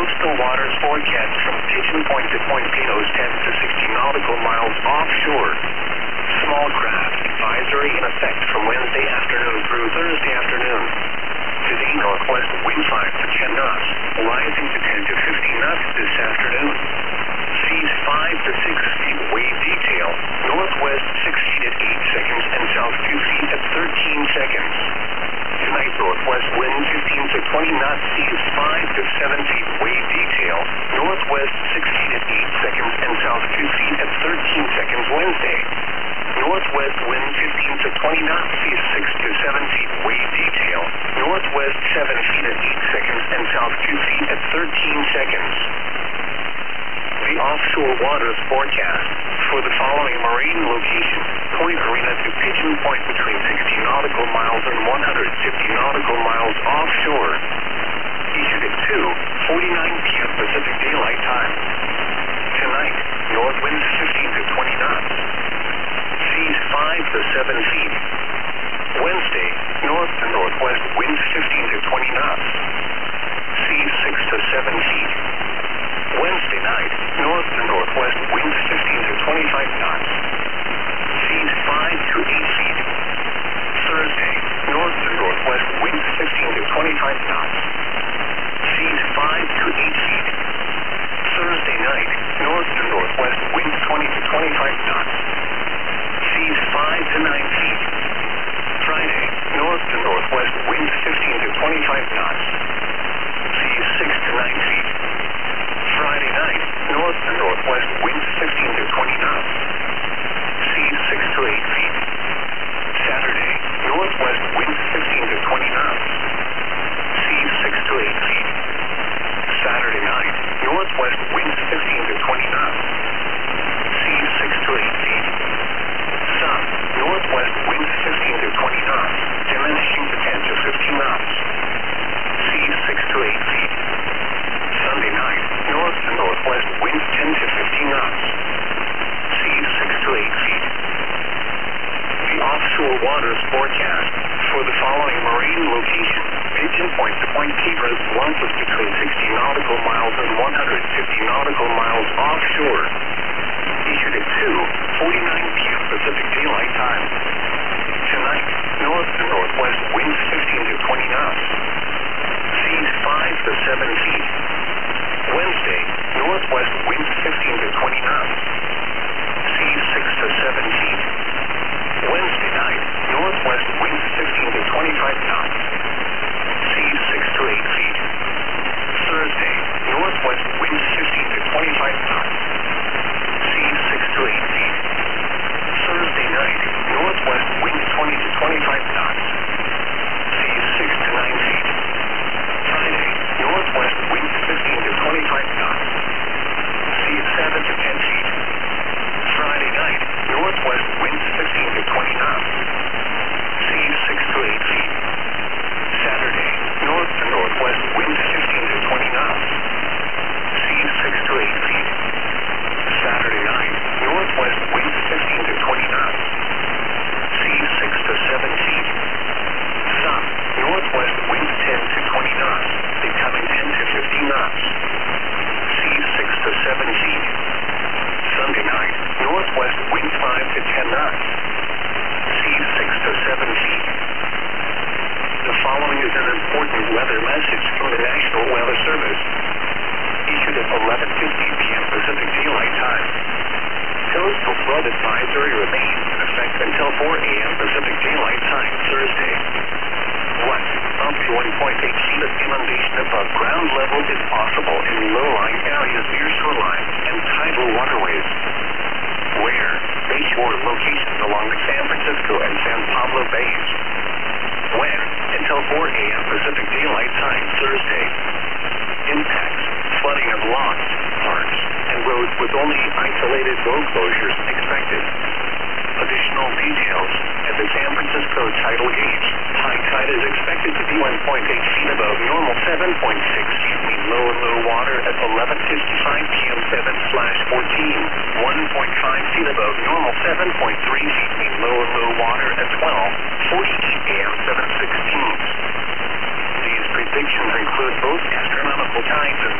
Coastal waters forecast from Pigeon Point to Point Pinos 10 to 60 nautical miles offshore. Small craft advisory in effect from Wednesday afternoon through Thursday afternoon. Today northwest wind 5 to 10 knots, rising to 10 to 15 knots this afternoon. Seas 5 to 6 feet wave detail, northwest 6 feet at 8 seconds and south 2 feet at 13 seconds. Tonight northwest wind 15 to 20 knots, seas 5 to 7 feet wave detail, northwest 6 feet at 8 seconds and south 2 feet at 13 seconds Wednesday. Northwest wind 15 to 20 knots, seas 6 to 7 feet wave detail, northwest 7 feet at 8 seconds and south 2 feet at 13 seconds. The offshore waters forecast for the following marine locations: Point Arena to Pigeon Point between 60 nautical miles and 150 nautical miles offshore. Issued at 2:49 p.m. Pacific Daylight Time. Tonight, north winds 15 to 20 knots. Seas 5 to 7 feet. Wednesday, north to northwest winds 15 to 20 knots. Seas 6 to 7 feet. Wednesday night, north to northwest winds 15 to 25 knots. Seas 5 to 8 feet. Thursday, north to northwest winds 15 to 25 knots. Seas 5 to 8 feet. Thursday night, north to northwest winds 20 to 25 knots. Seas 5 to 9 feet. Friday, north to northwest winds 15 to 25 knots. Seas 6 to 9 feet. Friday night, north to northwest winds 15 to 20 knots. Seas 6 to 8 feet. Saturday, northwest winds 15 to 20 knots. Seas 6 to 8 feet. Saturday night, northwest winds 15 to 20 knots. Seas 6 to 8 feet. Sun, northwest winds 15 to 20 knots, diminishing to 10 to 15 knots. Seas 6 to 8 feet. Sunday night, north to northwest winds 10 to 15 knots. Seas 6 to 8 feet. The offshore waters forecast for the following marine locations: Pigeon Point to Point Keypers, launches between 60 nautical miles and 150 nautical miles offshore. Issued at 2:49 p.m. Pacific Daylight Time. Tonight, north to northwest winds 15 to 20 knots. Seas 5 to 7 feet. Wednesday, northwest winds 15 to 20 knots. Seas 6 to 7 feet. Wednesday night, northwest winds 15 to 25 knots. Seas 6 to 8 feet. Thursday, northwest winds 15 to 25 knots. Seas 6 to 8 feet. Thursday night, northwest winds 20 to 25 knots. Seas 6 to 9 feet. Friday, northwest winds 15 to 25 knots. Seas 7 to 10 feet. Friday night, northwest winds 15 to 20 knots. Seas 6 to 8 feet. Saturday, north to northwest winds 15 to 20 knots. Seas 6 to 8 feet. Saturday night, northwest winds 15 to 20 knots. Seas 6 to 7 feet. Sun, northwest winds 10 to 20 knots, becoming 10 to 15 knots. Seas 6 to 7 feet. Sunday night, northwest winds 5 to 10 knots. Seas 6 to 7 feet. The following is an important weather message from the National Weather Service. Issued at 11:50 p.m. Pacific Daylight Time. Coastal flood advisory remains in effect until 4 a.m. Pacific Daylight Time Thursday. 1. Up to 1.8 feet of inundation above ground level is possible in low-lying areas near shoreline and tidal waterways. Where? Bayshore locations along the San Francisco and San Pablo Bays. When? Until 4 a.m. Pacific Daylight Time Thursday. Impacts: flooding of locks, parks, and roads with only isolated road closures expected. Additional details: at the San Francisco tidal gauge, high tide is expected to be 1.8 feet above normal, 7.6 feet mean low water at 11:55 p.m. 7/14, 1.5 feet above normal, 7.3 feet mean low water at 12:48 a.m. 7/16. These predictions include both astronomical times and